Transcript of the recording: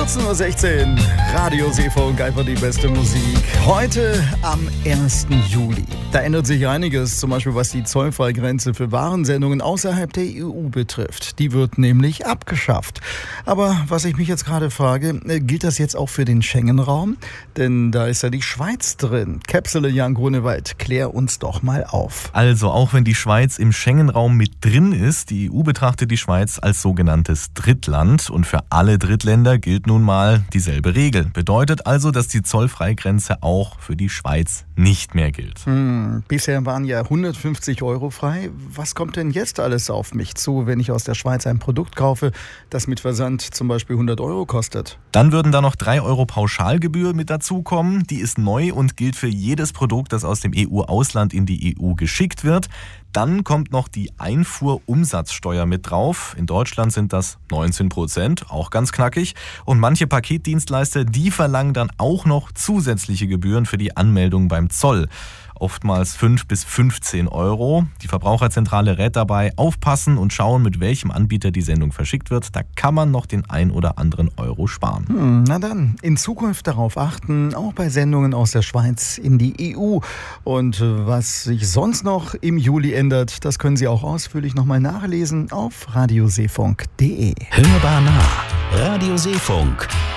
14.16 Uhr, Radio Seefunk, einfach die beste Musik. Heute am 1. Juli. Da ändert sich einiges, zum Beispiel was die Zollfreigrenze für Warensendungen außerhalb der EU betrifft. Die wird nämlich abgeschafft. Aber was ich mich jetzt gerade frage, gilt das jetzt auch für den Schengen-Raum? Denn da ist ja die Schweiz drin. Käpsele Jan Grunewald, klär uns doch mal auf. Also, auch wenn die Schweiz im Schengen-Raum mit drin ist, die EU betrachtet die Schweiz als sogenanntes Drittland. Und für alle Drittländer gilt nun mal dieselbe Regel. Bedeutet also, dass die Zollfreigrenze auch für die Schweiz nicht mehr gilt. Bisher waren ja 150 € frei. Was kommt denn jetzt alles auf mich zu, wenn ich aus der Schweiz ein Produkt kaufe, das mit Versand zum Beispiel 100 € kostet? Dann würden da noch 3 € Pauschalgebühr mit dazukommen. Die ist neu und gilt für jedes Produkt, das aus dem EU-Ausland in die EU geschickt wird. Dann kommt noch die Einfuhrumsatzsteuer mit drauf. In Deutschland sind das 19%, auch ganz knackig. Und manche Paketdienstleister, die verlangen dann auch noch zusätzliche Gebühren für die Anmeldung beim Zoll. Oftmals 5 bis 15 €. Die Verbraucherzentrale rät dabei, aufpassen und schauen, mit welchem Anbieter die Sendung verschickt wird. Da kann man noch den ein oder anderen Euro sparen. Na dann, in Zukunft darauf achten, auch bei Sendungen aus der Schweiz in die EU. Und was sich sonst noch im Juli ändert, das können Sie auch ausführlich nochmal nachlesen auf radioseefunk.de. Hörbar nah, Radio Seefunk.